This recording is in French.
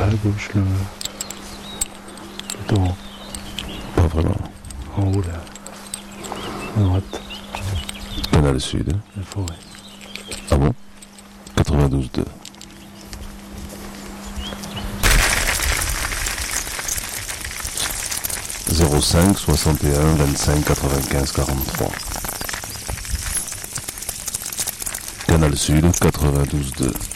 à gauche, le torrent. Pas vraiment. En haut, là. À droite, Canal Sud. la forêt. Ah bon 92.2. « 05 61 25 95 43. Canal Sud 92.2.